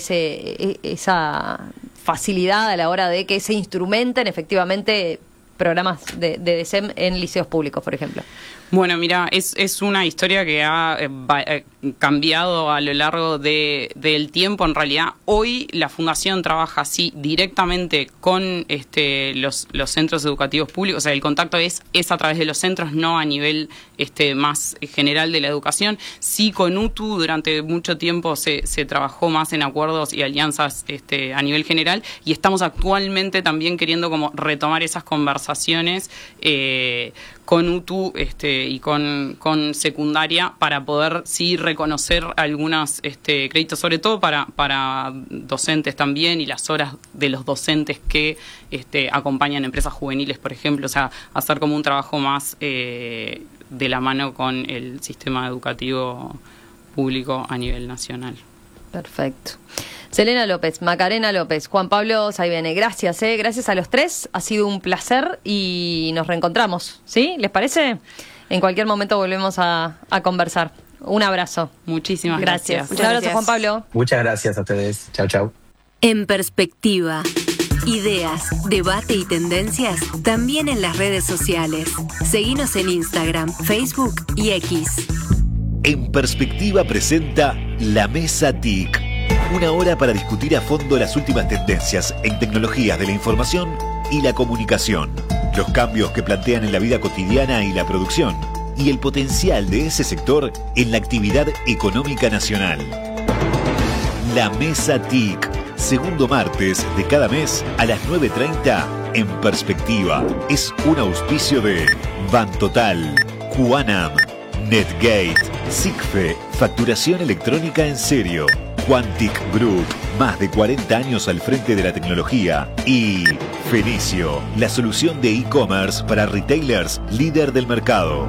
esa facilidad a la hora de que se instrumenten efectivamente programas de DSEM en liceos públicos, por ejemplo? Bueno, mira, es una historia que ha cambiado a lo largo del tiempo. En realidad, hoy la Fundación trabaja así directamente con los centros educativos públicos. O sea, el contacto es a través de los centros, no a nivel más general de la educación. Sí, con UTU durante mucho tiempo se trabajó más en acuerdos y alianzas a nivel general, y estamos actualmente también queriendo como retomar esas conversaciones con UTU y con secundaria para poder sí reconocer algunos créditos, sobre todo para docentes también, y las horas de los docentes que acompañan empresas juveniles, por ejemplo. O sea, hacer como un trabajo más de la mano con el sistema educativo público a nivel nacional. Perfecto. Selena López, Macarena López, Juan Pablo Saibene, gracias, gracias a los tres, ha sido un placer y nos reencontramos, ¿sí? ¿Les parece? En cualquier momento volvemos a conversar. Un abrazo. Muchísimas gracias. Un abrazo, Juan Pablo. Muchas gracias a ustedes. Chau. En Perspectiva. Ideas, debate y tendencias también en las redes sociales. Seguinos en Instagram, Facebook y X. En Perspectiva presenta La Mesa TIC. Una hora para discutir a fondo las últimas tendencias en tecnologías de la información y la comunicación, los cambios que plantean en la vida cotidiana y la producción, y el potencial de ese sector en la actividad económica nacional. La Mesa TIC, segundo martes de cada mes a las 9:30 en Perspectiva. Es un auspicio de Bantotal, Juanam, Netgate, SICFE, Facturación Electrónica en Serio, Quantic Group, más de 40 años al frente de la tecnología, y Fenicio, la solución de e-commerce para retailers líder del mercado.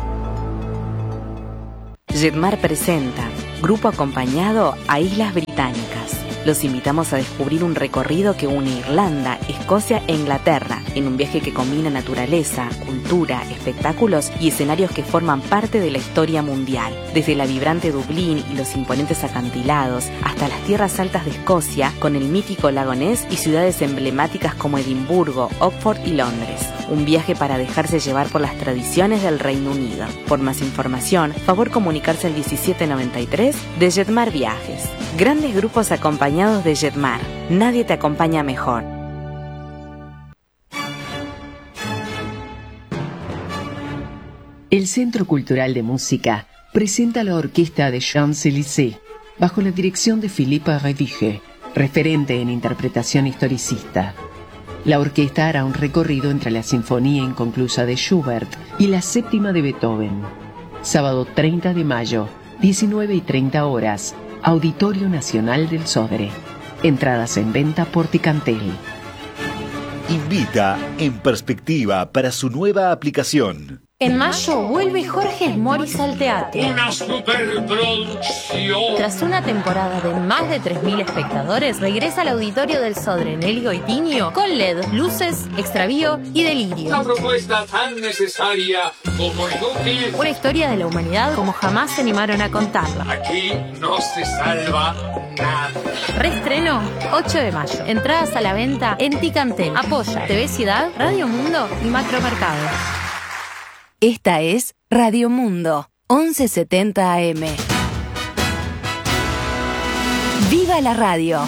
Jetmar presenta Grupo Acompañado a Islas Británicas. Los invitamos a descubrir un recorrido que une Irlanda, Escocia e Inglaterra, en un viaje que combina naturaleza, cultura, espectáculos y escenarios que forman parte de la historia mundial. Desde la vibrante Dublín y los imponentes acantilados, hasta las tierras altas de Escocia, con el mítico lago Ness y ciudades emblemáticas como Edimburgo, Oxford y Londres. Un viaje para dejarse llevar por las tradiciones del Reino Unido. Por más información, favor comunicarse al 1793 de Jetmar Viajes. Grandes grupos acompañados de Jetmar. Nadie te acompaña mejor. El Centro Cultural de Música presenta la orquesta de Champs-Élysées, bajo la dirección de Philippe Redige, referente en interpretación historicista. La orquesta hará un recorrido entre la Sinfonía Inconclusa de Schubert y la Séptima de Beethoven. Sábado 30 de mayo, 19:30 horas, Auditorio Nacional del Sodre. Entradas en venta por Ticantel. Invita en Perspectiva para su nueva aplicación. En mayo vuelve Jorge Moris al teatro. Una superproducción. Tras una temporada de más de 3.000 espectadores, regresa al Auditorio del Sodre Nelly Goitiño con LED, luces, extravío y delirio. Una propuesta tan necesaria como inútil. Una historia de la humanidad como jamás se animaron a contarla. Aquí no se salva nada. Reestreno 8 de mayo. Entradas a la venta en Ticantel. Apoya TV Ciudad, Radio Mundo y Macromercado. Esta es Radio Mundo, 1170 AM. ¡Viva la radio!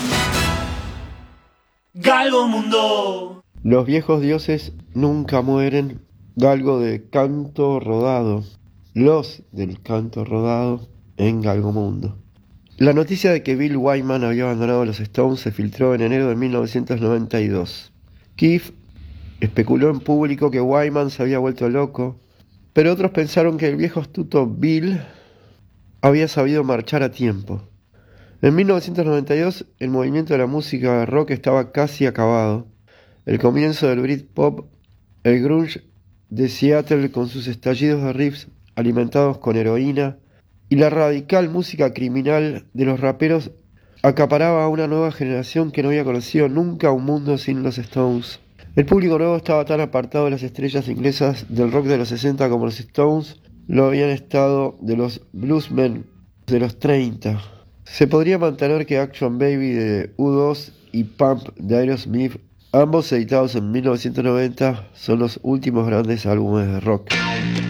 Galgo Mundo. Los viejos dioses nunca mueren. Galgo de canto rodado. Los del canto rodado en Galgo Mundo. La noticia de que Bill Wyman había abandonado los Stones se filtró en enero de 1992. Keith especuló en público que Wyman se había vuelto loco, pero otros pensaron que el viejo astuto Bill había sabido marchar a tiempo. En 1992, el movimiento de la música rock estaba casi acabado. El comienzo del Britpop, el grunge de Seattle con sus estallidos de riffs alimentados con heroína, y la radical música criminal de los raperos acaparaba a una nueva generación que no había conocido nunca un mundo sin los Stones. El público nuevo estaba tan apartado de las estrellas inglesas del rock de los 60 como los Stones lo habían estado de los bluesmen de los 30. Se podría mantener que Action Baby de U2 y Pump de Aerosmith, ambos editados en 1990, son los últimos grandes álbumes de rock.